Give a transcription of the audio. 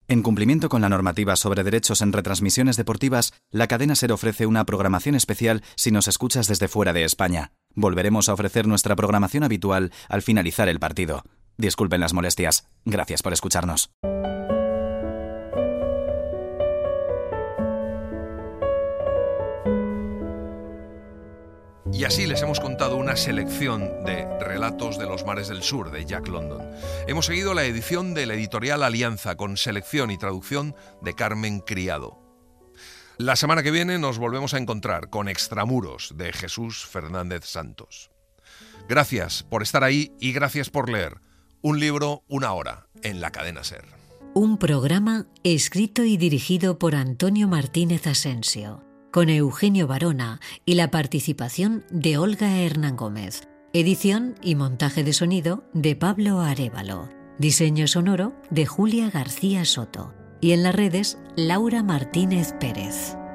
En cumplimiento con la normativa sobre derechos en retransmisiones deportivas, la cadena SER ofrece una programación especial si nos escuchas desde fuera de España. Volveremos a ofrecer nuestra programación habitual al finalizar el partido. Disculpen las molestias. Gracias por escucharnos. Y así les hemos contado una selección de Relatos de los Mares del Sur de Jack London. Hemos seguido la edición de la editorial Alianza con selección y traducción de Carmen Criado. La semana que viene nos volvemos a encontrar con Extramuros de Jesús Fernández Santos. Gracias por estar ahí y gracias por leer. Un libro, una hora, en la cadena SER. Un programa escrito y dirigido por Antonio Martínez Asensio, con Eugenio Barona y la participación de Olga Hernán Gómez. Edición y montaje de sonido de Pablo Arévalo. Diseño sonoro de Julia García Soto. Y en las redes, Laura Martínez Pérez.